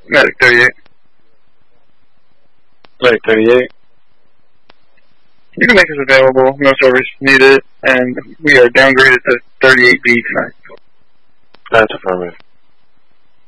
Medic 38. Medic 38. You can make us available. No service needed, and we are downgraded to 38B tonight. That's affirmative.